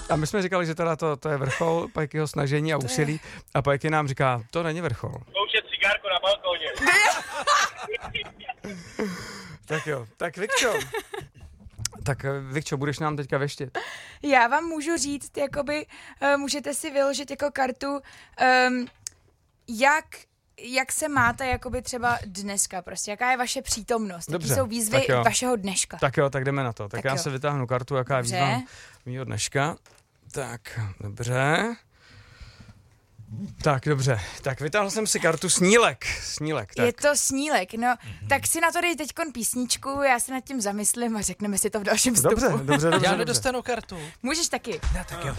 A my jsme říkali, že teda to je vrchol Pajkyho snažení a úsilí a Pajky nám říká, to není vrchol. Koušet cigárko na balkóně. Tak jo, tak Vikčo, budeš nám teďka veštět. Já vám můžu říct, jakoby můžete si vyložit jako kartu, jak se máte jakoby třeba dneska, prostě jaká je vaše přítomnost, Dobře, jaké jsou výzvy vašeho dneška. Tak jo, tak jdeme na to. Tak já jo. se vytáhnu kartu, jaká je výzva mýho dneška. Tak, dobře. Tak, dobře. Tak vytáhl jsem si kartu Snílek. Tak. Je to Snílek, no. Tak si na to dej teďkon písničku, já se nad tím zamyslím a řekneme si to v dalším vstupu. Dobře. Já nedostanu kartu. Můžeš taky. No, tak jo.